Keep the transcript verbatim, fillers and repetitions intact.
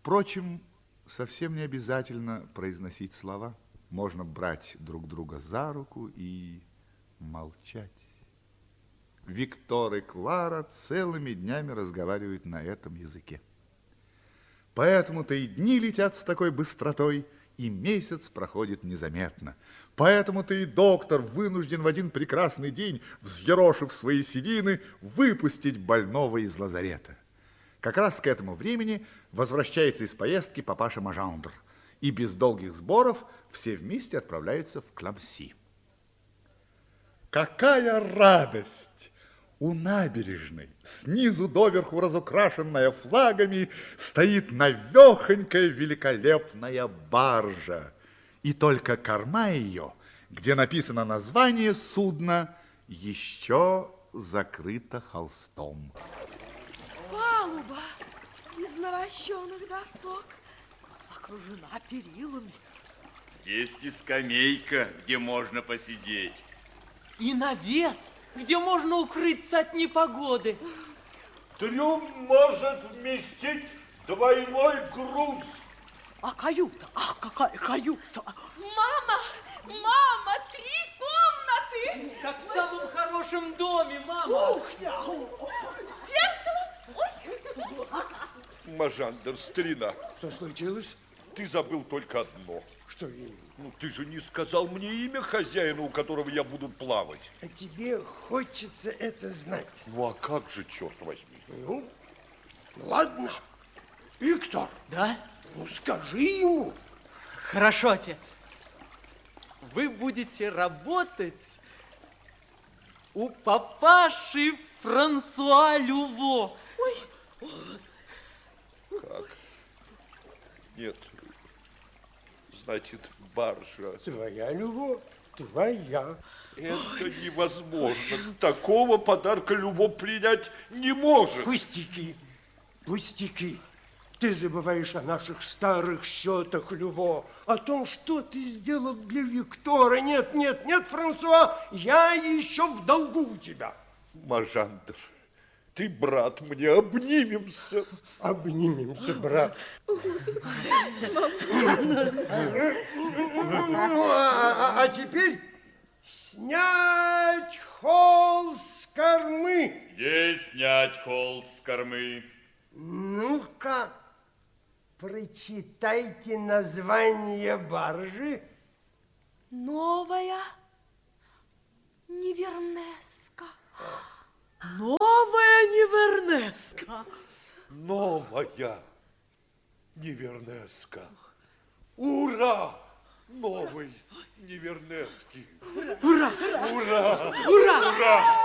Впрочем, совсем не обязательно произносить слова. Можно брать друг друга за руку и молчать. Виктор и Клара целыми днями разговаривают на этом языке. Поэтому-то и дни летят с такой быстротой, и месяц проходит незаметно. Поэтому-то и доктор вынужден в один прекрасный день, взъерошив свои седины, выпустить больного из лазарета. Как раз к этому времени возвращается из поездки папаша Мажандр, и без долгих сборов все вместе отправляются в Кламси. Какая радость! У набережной, снизу доверху разукрашенная флагами, стоит навехонькая великолепная баржа. И только корма ее, где написано название судна, еще закрыта холстом. Палуба из навощенных досок окружена перилами. Есть и скамейка, где можно посидеть. И навес, где можно укрыться от непогоды. Трюм может вместить двойной груз. А каюта? Ах, какая каюта! Мама! Мама! Три комнаты! Как в самом хорошем доме, мама! Кухня! Зеркало! Ой! Мажандр, старина, Что случилось? ты забыл только одно. Что именно? Ну, ты же не сказал мне имя хозяина, у которого я буду плавать. А тебе хочется это знать. Ну, а как же, черт возьми? Ну, ладно. Виктор. Да? Ну, скажи ему. Хорошо, отец. Вы будете работать у папаши Франсуа Люво. Ой. Как? Нет. Значит, баржа. Твоя, Люво, твоя. Это невозможно. Такого подарка Люво принять не может. Пустяки, пустяки. Ты забываешь о наших старых счетах, Люво, о том, что ты сделал для Виктора. Нет, нет, нет, Франсуа, я еще в долгу у тебя. Мажандр, ты, брат, мне обнимемся. Обнимемся, брат. А теперь снять холст с кормы. Есть снять холст с кормы. Ну-ка, прочитайте название баржи. Новая Невернеска. Новая Невернеска. Новая Невернеска. Ура! Новый Невернески. Ура! Ура! Ура! Ура!